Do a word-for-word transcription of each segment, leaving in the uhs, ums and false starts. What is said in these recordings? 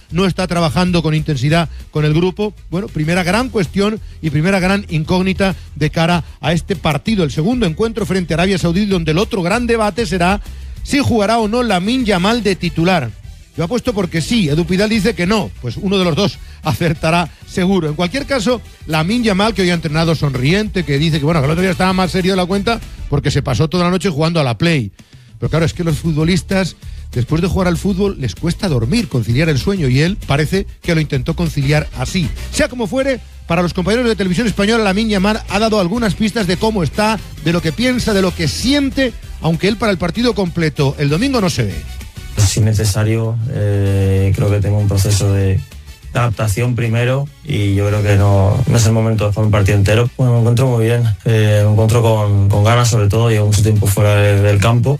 no está trabajando con intensidad con el grupo. Bueno, primera gran cuestión y primera gran incógnita de cara a este partido, el segundo encuentro frente a Arabia Saudí, donde el otro gran debate será si jugará o no Lamine Yamal de titular. Yo apuesto porque sí, Edu Pidal dice que no, pues uno de los dos acertará seguro. En cualquier caso, Lamine Yamal, que hoy ha entrenado sonriente, que dice que bueno, que el otro día estaba más serio de la cuenta porque se pasó toda la noche jugando a la Play. Pero claro, es que los futbolistas, después de jugar al fútbol, les cuesta dormir, conciliar el sueño, y él parece que lo intentó conciliar así. Sea como fuere, para los compañeros de Televisión Española, Lamine Yamal ha dado algunas pistas de cómo está, de lo que piensa, de lo que siente, aunque él para el partido completo el domingo no se ve. Si necesario, eh, creo que tengo un proceso de adaptación primero y yo creo que no, no es el momento de jugar un partido entero. Bueno, me encuentro muy bien, eh, me encuentro con, con ganas sobre todo, llevo mucho tiempo fuera de, del campo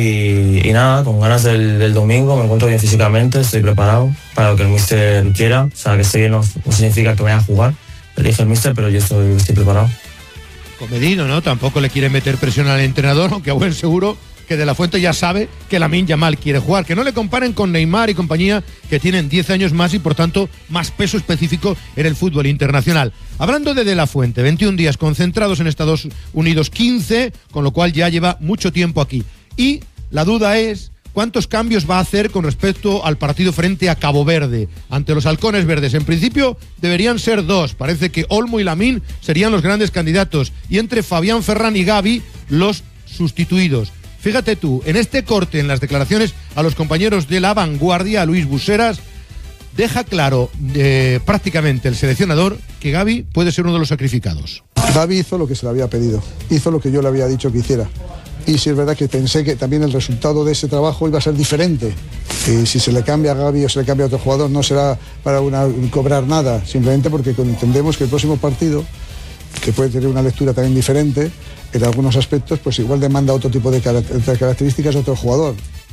y, y nada, con ganas del, del domingo, me encuentro bien físicamente, estoy preparado para lo que el míster quiera, o sea, que esté bien no, no significa que vaya a jugar, elige el míster, pero yo estoy, estoy preparado. Comedido, ¿no? Tampoco le quiere meter presión al entrenador, aunque a buen seguro que De La Fuente ya sabe que Lamine Yamal quiere jugar. Que no le comparen con Neymar y compañía, que tienen diez años más y por tanto más peso específico en el fútbol internacional. Hablando de De La Fuente, veintiún días concentrados en Estados Unidos, quince, con lo cual ya lleva mucho tiempo aquí. Y la duda es cuántos cambios va a hacer con respecto al partido frente a Cabo Verde, ante los halcones verdes. En principio deberían ser dos. Parece que Olmo y Lamine serían los grandes candidatos. Y entre Fabián Ferran y Gavi, los sustituidos. Fíjate tú, en este corte, en las declaraciones a los compañeros de La Vanguardia, a Luis Buseras, deja claro eh, prácticamente el seleccionador que Gavi puede ser uno de los sacrificados. Gavi hizo lo que se le había pedido, hizo lo que yo le había dicho que hiciera. Y sí es verdad que pensé que también el resultado de ese trabajo iba a ser diferente. Y si se le cambia a Gavi o se le cambia a otro jugador, no será para una, cobrar nada, simplemente porque entendemos que el próximo partido, que puede tener una lectura también diferente, en algunos aspectos, pues igual demanda otro tipo de características a otro jugador.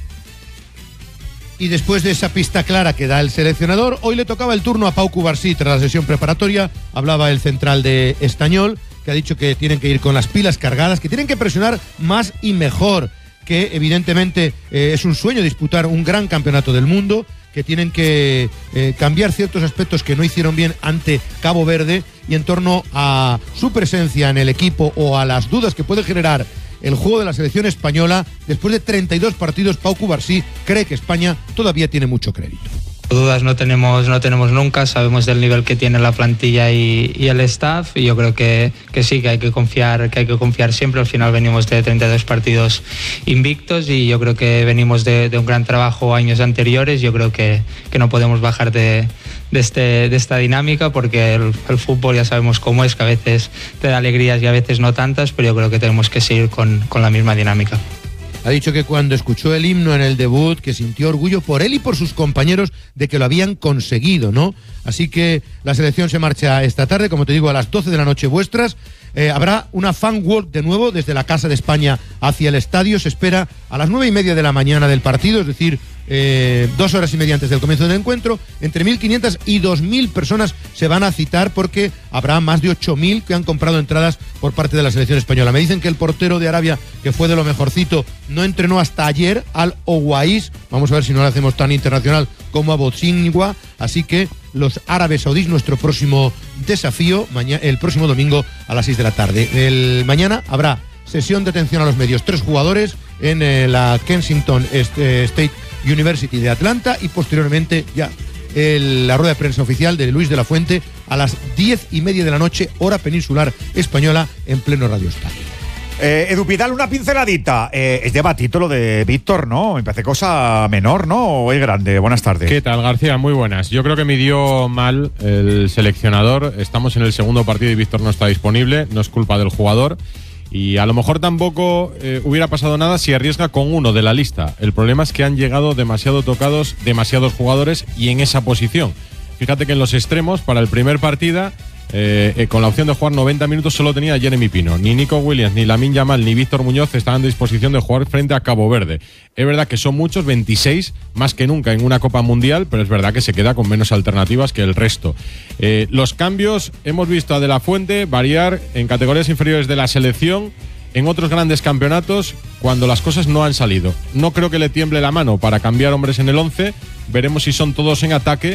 Y después de esa pista clara que da el seleccionador, hoy le tocaba el turno a Pau Cubarsí. Tras la sesión preparatoria, hablaba el central de Estañol, que ha dicho que tienen que ir con las pilas cargadas, que tienen que presionar más y mejor, que evidentemente eh, es un sueño disputar un gran campeonato del mundo, que tienen que eh, cambiar ciertos aspectos que no hicieron bien ante Cabo Verde, y en torno a su presencia en el equipo o a las dudas que puede generar el juego de la selección española, después de treinta y dos partidos, Pau Cubarsí cree que España todavía tiene mucho crédito. Dudas no tenemos, no tenemos nunca, sabemos del nivel que tiene la plantilla y, y el staff, y yo creo que, que sí, que hay que confiar, que hay que confiar siempre. Al final venimos de treinta y dos partidos invictos y yo creo que venimos de, de un gran trabajo años anteriores. Yo creo que, que no podemos bajar de, de, este, de esta dinámica, porque el, el fútbol ya sabemos cómo es, que a veces te da alegrías y a veces no tantas, pero yo creo que tenemos que seguir con, con la misma dinámica. Ha dicho que cuando escuchó el himno en el debut, que sintió orgullo por él y por sus compañeros de que lo habían conseguido, ¿no? Así que la selección se marcha esta tarde, como te digo, a las doce de la noche vuestras. Eh, habrá una fan walk de nuevo desde la Casa de España hacia el estadio. Se espera a las nueve y media de la mañana del partido, es decir, eh, dos horas y media antes del comienzo del encuentro. Entre mil quinientas y dos mil personas se van a citar, porque habrá más de ocho mil que han comprado entradas por parte de la selección española. Me dicen que el portero de Arabia, que fue de lo mejorcito, no entrenó hasta ayer, al Owais. Vamos a ver si no lo hacemos tan internacional como a Botsingua. Así que los árabes saudíes, nuestro próximo desafío, mañana, el próximo domingo a las seis de la tarde. El, mañana habrá sesión de atención a los medios, tres jugadores en eh, la Kensington State University de Atlanta, y posteriormente ya el, la rueda de prensa oficial de Luis de la Fuente a las diez y media de la noche, hora peninsular española, en pleno Radio Estadio. Eh, Edu Pidal, una pinceladita. Eh, es debatito lo de Víctor, ¿no? Me parece cosa menor, ¿no? O es grande. Buenas tardes. ¿Qué tal, García? Muy buenas. Yo creo que midió mal el seleccionador. Estamos en el segundo partido y Víctor no está disponible. No es culpa del jugador. Y a lo mejor tampoco eh, hubiera pasado nada si arriesga con uno de la lista. El problema es que han llegado demasiado tocados, demasiados jugadores y en esa posición. Fíjate que en los extremos, para el primer partido, eh, eh, con la opción de jugar noventa minutos, solo tenía Jeremy Pino. Ni Nico Williams, ni Lamine Yamal, ni Víctor Muñoz estaban a disposición de jugar frente a Cabo Verde. Es verdad que son muchos, veintiséis, más que nunca en una Copa Mundial, pero es verdad que se queda con menos alternativas que el resto. Eh, los cambios, hemos visto a De La Fuente variar en categorías inferiores de la selección, en otros grandes campeonatos, cuando las cosas no han salido. No creo que le tiemble la mano para cambiar hombres en el once. Veremos si son todos en ataque